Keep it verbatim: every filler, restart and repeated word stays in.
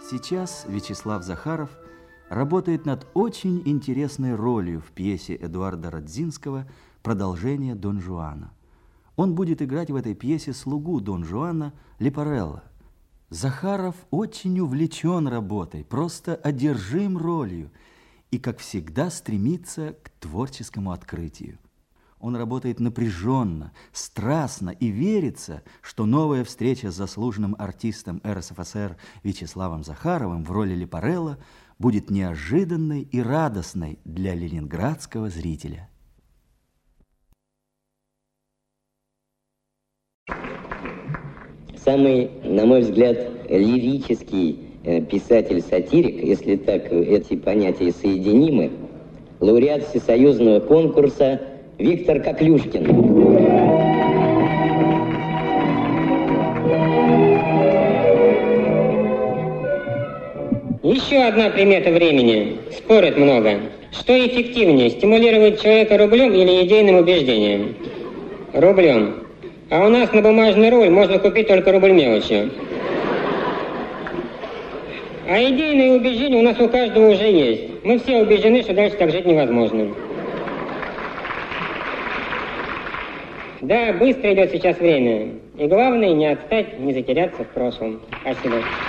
Сейчас Вячеслав Захаров работает над очень интересной ролью в пьесе Эдуарда Радзинского «Продолжение Дон Жуана». Он будет играть в этой пьесе слугу Дон Жуана Лепарелло. Захаров очень увлечен работой, просто одержим ролью и, как всегда, стремится к творческому открытию. Он работает напряженно, страстно и верится, что новая встреча с заслуженным артистом эр эс эф эс эр Вячеславом Захаровым в роли Лепарелло будет неожиданной и радостной для ленинградского зрителя. Самый, на мой взгляд, лирический писатель-сатирик, если так эти понятия соединимы, лауреат всесоюзного конкурса Виктор Коклюшкин. Еще одна примета времени. Спорят много. Что эффективнее, стимулировать человека рублем или идейным убеждением? Рублем. А у нас на бумажный рубль можно купить только рубль мелочью. А идейные убеждения у нас у каждого уже есть. Мы все убеждены, что дальше так жить невозможно. Да, быстро идет сейчас время. И главное, не отстать, не затеряться в прошлом. Спасибо.